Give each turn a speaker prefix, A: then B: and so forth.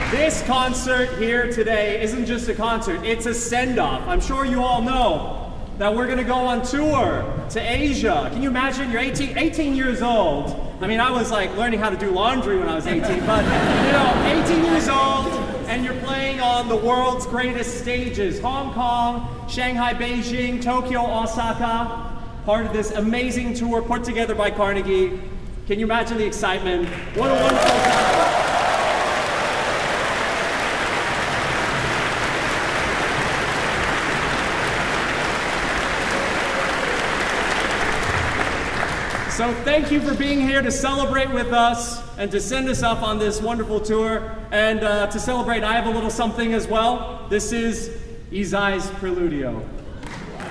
A: This concert here today isn't just a concert, it's a send-off. I'm sure you all know that we're gonna go on tour to Asia. Can you imagine? You're 18 years old. I mean, I was like learning how to do laundry when I was 18, but you know, 18 years old, and you're playing on the world's greatest stages. Hong Kong, Shanghai, Beijing, Tokyo, Osaka. Part of this amazing tour put together by Carnegie. Can you imagine the excitement? What a wonderful time. So thank you for being here to celebrate with us and to send us off on this wonderful tour. And to celebrate, I have a little something as well. This is Isai's Preludio.